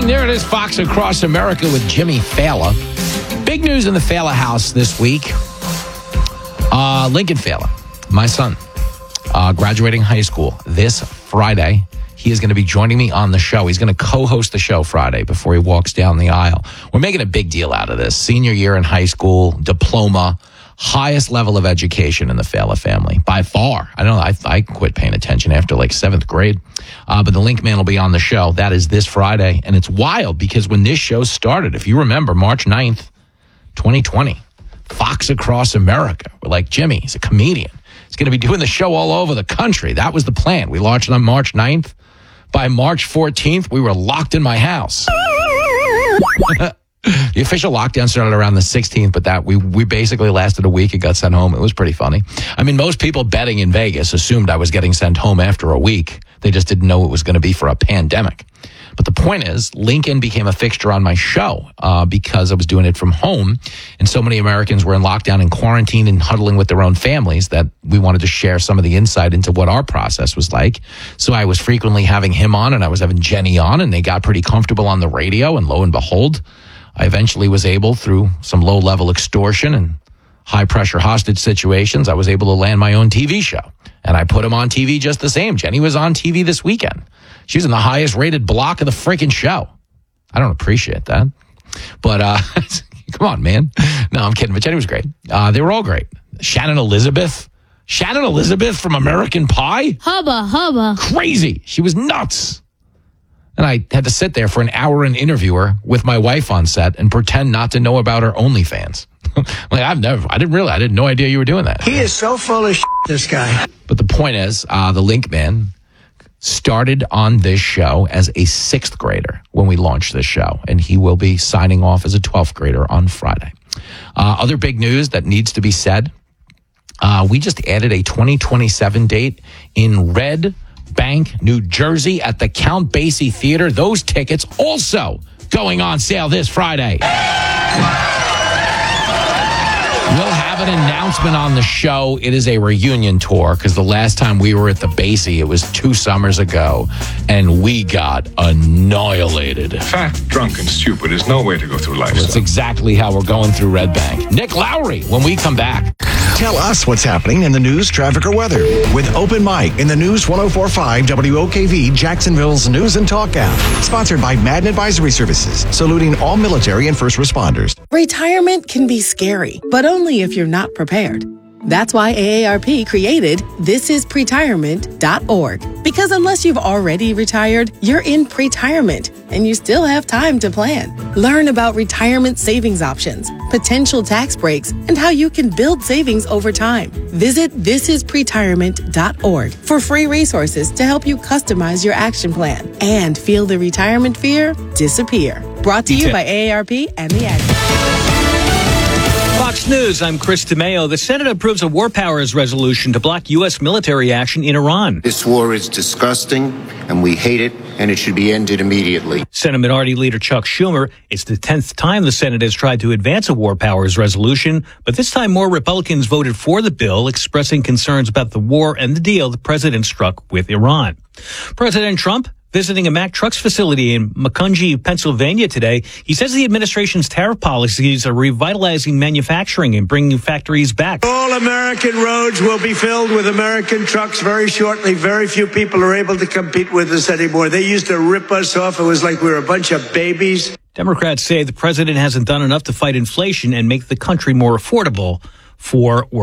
morning. There it is, Fox Across America with Jimmy Fallon. Big news in the Fallon house this week. Lincoln Fallon, my son, graduating high school this Friday. He is going to be joining me on the show. He's going to co-host the show Friday before he walks down the aisle. We're making a big deal out of this. Senior year in high school, diploma, highest level of education in the Fallon family by far. I don't know. I quit paying attention after like 7th grade. But the Link Man will be on the show. That is this Friday. And it's wild because when this show started, if you remember, March 9th, 2020, Fox Across America. We're like, Jimmy, he's a comedian. He's going to be doing the show all over the country. That was the plan. We launched on March 9th. By March 14th, we were locked in my house. The official lockdown started around the 16th, but that we basically lasted a week and got sent home. It was pretty funny. I mean, most people betting in Vegas assumed I was getting sent home after a week. They just didn't know it was going to be for a pandemic. But the point is, Lincoln became a fixture on my show because I was doing it from home. And so many Americans were in lockdown and quarantine and huddling with their own families that we wanted to share some of the insight into what our process was like. So I was frequently having him on and I was having Jenny on, and they got pretty comfortable on the radio. And lo and behold, I eventually was able, through some low-level extortion and high-pressure hostage situations, I was able to land my own TV show. And I put him on TV just the same. Jenny was on TV this weekend. She was in the highest-rated block of the freaking show. I don't appreciate that. But, come on, man. No, I'm kidding. But Jenny was great. They were all great. Shannon Elizabeth from American Pie. Hubba, hubba. Crazy. She was nuts. And I had to sit there for an hour and interview her with my wife on set and pretend not to know about her OnlyFans. Like, I had no idea you were doing that. He is so full of shit, this guy. But the point is, the Link Man started on this show as a 6th grader when we launched this show, and he will be signing off as a 12th grader on Friday. Other big news that needs to be said, we just added a 2027 date in Red Bank, New Jersey at the Count Basie Theater. Those tickets also going on sale this Friday. We'll have an announcement on the show. It is a reunion tour because the last time we were at the Basie, it was 2 summers ago, and we got annihilated. Fat, drunk, and stupid is no way to go through life. That's exactly how we're going through Red Bank. Nick Lowry, when we come back. Tell us what's happening in the news, traffic, or weather with Open Mic in the News 104.5 WOKV Jacksonville's News and Talk app. Sponsored by Madden Advisory Services, saluting all military and first responders. Retirement can be scary, but only if you're not prepared. That's why AARP created thisispretirement.org. Because unless you've already retired, you're in pretirement, and you still have time to plan. Learn about retirement savings options, potential tax breaks, and how you can build savings over time. Visit thisispretirement.org for free resources to help you customize your action plan and feel the retirement fear disappear. Brought to you by AARP and the Ag. Fox News, I'm Chris DeMeo. The Senate approves a war powers resolution to block U.S. military action in Iran. This war is disgusting, and we hate it, and it should be ended immediately. Senate Minority Leader Chuck Schumer, it's the 10th time the Senate has tried to advance a war powers resolution, but this time more Republicans voted for the bill, expressing concerns about the war and the deal the president struck with Iran. President Trump visiting a Mack Trucks facility in Macungie, Pennsylvania today. He says the administration's tariff policies are revitalizing manufacturing and bringing factories back. All American roads will be filled with American trucks very shortly. Very few people are able to compete with us anymore. They used to rip us off. It was like we were a bunch of babies. Democrats say the president hasn't done enough to fight inflation and make the country more affordable for workers.